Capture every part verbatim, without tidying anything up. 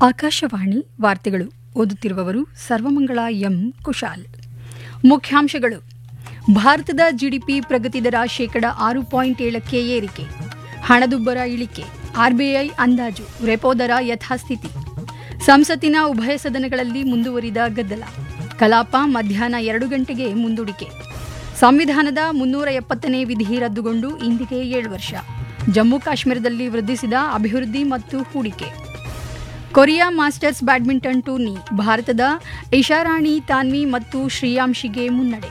ಆಕಾಶವಾಣಿ ವಾರ್ತೆಗಳು ಓದುತ್ತಿರುವವರು ಸರ್ವಮಂಗಳ ಎಂ ಕುಶಾಲ್. ಮುಖ್ಯಾಂಶಗಳು: ಭಾರತದ ಜಿಡಿಪಿ ಪ್ರಗತಿ ದರ ಶೇಕಡ ಆರು ಪಾಯಿಂಟ್ ಏಳಕ್ಕೆ ಏರಿಕೆ, ಹಣದುಬ್ಬರ ಇಳಿಕೆ, ಆರ್ಬಿಐ ಅಂದಾಜು, ರೆಪೋ ದರ ಯಥಾಸ್ಥಿತಿ. ಸಂಸತ್ತಿನ ಉಭಯ ಸದನಗಳಲ್ಲಿ ಮುಂದುವರಿದ ಗದ್ದಲ, ಕಲಾಪ ಮಧ್ಯಾಹ್ನ ಎರಡು ಗಂಟೆಗೆ ಮುಂದೂಡಿಕೆ. ಸಂವಿಧಾನದ ಮುನ್ನೂರ ಎಪ್ಪತ್ತನೇ ವಿಧಿ ರದ್ದುಗೊಂಡು ಇಂದಿಗೆ ಏಳು ವರ್ಷ. ಜಮ್ಮು ಕಾಶ್ಮೀರದಲ್ಲಿ ವೃದ್ಧಿಸಿದ ಅಭಿವೃದ್ಧಿ ಮತ್ತು ಹೂಡಿಕೆ. ಕೊರಿಯಾ ಮಾಸ್ಟರ್ಸ್ ಬ್ಯಾಡ್ಮಿಂಟನ್ ಟೂರ್ನಿ, ಭಾರತದ ಇಶಾರಾಣಿ ತಾನ್ವಿ ಮತ್ತು ಶ್ರೇಯಾಂಶಿಗೆ ಮುನ್ನಡೆ.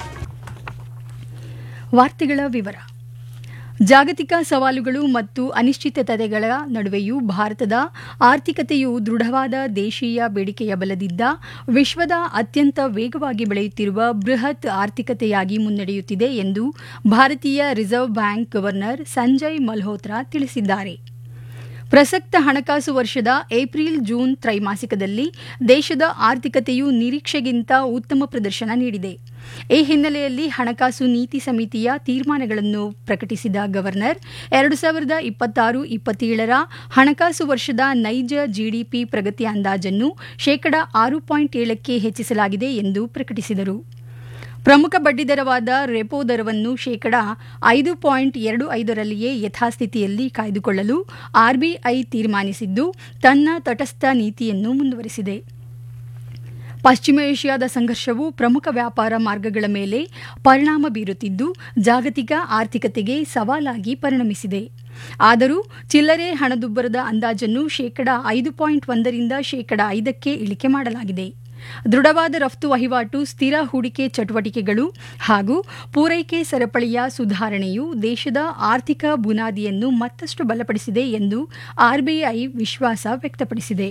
ವಾರ್ತೆಗಳ ವಿವರ. ಜಾಗತಿಕ ಸವಾಲುಗಳು ಮತ್ತು ಅನಿಶ್ಚಿತತೆಗಳ ನಡುವೆಯೂ ಭಾರತದ ಆರ್ಥಿಕತೆಯು ದೃಢವಾದ ದೇಶೀಯ ಬೇಡಿಕೆಯ ಬಲದಿದ್ದ ವಿಶ್ವದ ಅತ್ಯಂತ ವೇಗವಾಗಿ ಬೆಳೆಯುತ್ತಿರುವ ಬೃಹತ್ ಆರ್ಥಿಕತೆಯಾಗಿ ಮುನ್ನಡೆಯುತ್ತಿದೆ ಎಂದು ಭಾರತೀಯ reserve bank governor Sanjay Malhotra ತಿಳಿಸಿದ್ದಾರೆ. ಪ್ರಸಕ್ತ ಹಣಕಾಸು ವರ್ಷದ ಏಪ್ರಿಲ್ ಜೂನ್ ತ್ರೈಮಾಸಿಕದಲ್ಲಿ ದೇಶದ ಆರ್ಥಿಕತೆಯು ನಿರೀಕ್ಷೆಗಿಂತ ಉತ್ತಮ ಪ್ರದರ್ಶನ ನೀಡಿದೆ. ಈ ಹಿನ್ನೆಲೆಯಲ್ಲಿ ಹಣಕಾಸು ನೀತಿ ಸಮಿತಿಯ ತೀರ್ಮಾನಗಳನ್ನು ಪ್ರಕಟಿಸಿದ ಗವರ್ನರ್, ಎರಡು ಸಾವಿರದ ಇಪ್ಪತ್ತಾರು ಇಪ್ಪತ್ತೇಳರ ಹಣಕಾಸು ವರ್ಷದ ನೈಜ ಜಿಡಿಪಿ ಪ್ರಗತಿ ಅಂದಾಜನ್ನು ಶೇಕಡ ಆರು ಪಾಯಿಂಟ್ ಏಳಕ್ಕೆ ಹೆಚ್ಚಿಸಲಾಗಿದೆ ಎಂದು ಪ್ರಕಟಿಸಿದರು. ಪ್ರಮುಖ ಬಡ್ಡಿದರವಾದ ರೆಪೋ ದರವನ್ನು ಶೇಕಡ ಐದು ಪಾಯಿಂಟ್ ಎರಡು ಐದರಲ್ಲಿಯೇ ಯಥಾಸ್ಥಿತಿಯಲ್ಲಿ ಕಾಯ್ದುಕೊಳ್ಳಲು ಆರ್ಬಿಐ ತೀರ್ಮಾನಿಸಿದ್ದು, ತನ್ನ ತಟಸ್ಥ ನೀತಿಯನ್ನು ಮುಂದುವರೆಸಿದೆ. ಪಶ್ಚಿಮ ಏಷ್ಯಾದ ಸಂಘರ್ಷವು ಪ್ರಮುಖ ವ್ಯಾಪಾರ ಮಾರ್ಗಗಳ ಮೇಲೆ ಪರಿಣಾಮ ಬೀರುತ್ತಿದ್ದು, ಜಾಗತಿಕ ಆರ್ಥಿಕತೆಗೆ ಸವಾಲಾಗಿ ಪರಿಣಮಿಸಿದೆ. ಆದರೂ ಚಿಲ್ಲರೆ ಹಣದುಬ್ಬರದ ಅಂದಾಜನ್ನು ಶೇಕಡ ಐದು ಪಾಯಿಂಟ್ ಒಂದರಿಂದ ಶೇಕಡ ಐದಕ್ಕೆ ಇಳಿಕೆ ಮಾಡಲಾಗಿದೆ. ದೃಢವಾದ ರಫ್ತು ವಹಿವಾಟು, ಸ್ಥಿರ ಹೂಡಿಕೆ ಚಟುವಟಿಕೆಗಳು ಹಾಗೂ ಪೂರೈಕೆ ಸರಪಳಿಯ ಸುಧಾರಣೆಯು ದೇಶದ ಆರ್ಥಿಕ ಬುನಾದಿಯನ್ನು ಮತ್ತಷ್ಟು ಬಲಪಡಿಸಿದೆ ಎಂದು ಆರ್ಬಿಐ ವಿಶ್ವಾಸ ವ್ಯಕ್ತಪಡಿಸಿದೆ.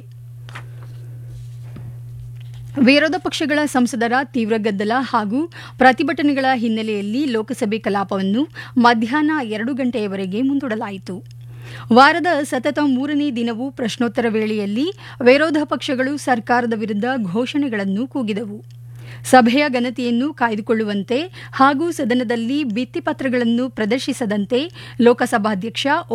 ವಿರೋಧ ಪಕ್ಷಗಳ ಸಂಸದರ ತೀವ್ರ ಗದ್ದಲ ಹಾಗೂ ಪ್ರತಿಭಟನೆಗಳ ಹಿನ್ನೆಲೆಯಲ್ಲಿ ಲೋಕಸಭೆ ಕಲಾಪವನ್ನು ಮಧ್ಯಾಹ್ನ ಎರಡು ಗಂಟೆಯವರೆಗೆ ಮುಂದೂಡಲಾಯಿತು. ವಾರದ ಸತತ ಮೂರನೇ ದಿನವೂ ಪ್ರಶ್ನೋತ್ತರ ವೇಳೆಯಲ್ಲಿ ವಿರೋಧ ಪಕ್ಷಗಳು ಸರ್ಕಾರದ ವಿರುದ್ಧ ಘೋಷಣೆಗಳನ್ನು ಕೂಗಿದವು. ಸಭೆಯ ಘನತೆಯನ್ನು ಕಾಯ್ದುಕೊಳ್ಳುವಂತೆ ಹಾಗೂ ಸದನದಲ್ಲಿ ಭಿತ್ತಿಪತ್ರಗಳನ್ನು ಪ್ರದರ್ಶಿಸದಂತೆ ಲೋಕಸಭಾಧ್ಯಕ್ಷ